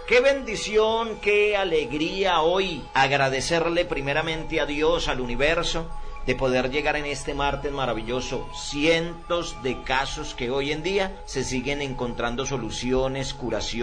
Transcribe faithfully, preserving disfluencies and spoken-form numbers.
Qué bendición, qué alegría hoy agradecerle primeramente a Dios, al universo, de poder llegar en este martes maravilloso. Cientos de casos que hoy en día se siguen encontrando soluciones, curaciones.